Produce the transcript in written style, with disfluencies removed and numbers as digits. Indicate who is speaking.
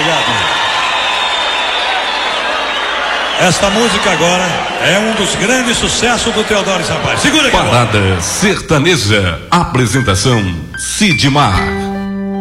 Speaker 1: Obrigado. Esta música agora é um dos grandes sucessos do Teodoro Sampaio. Segura aqui.
Speaker 2: Parada Sertaneja. Apresentação Sidmar.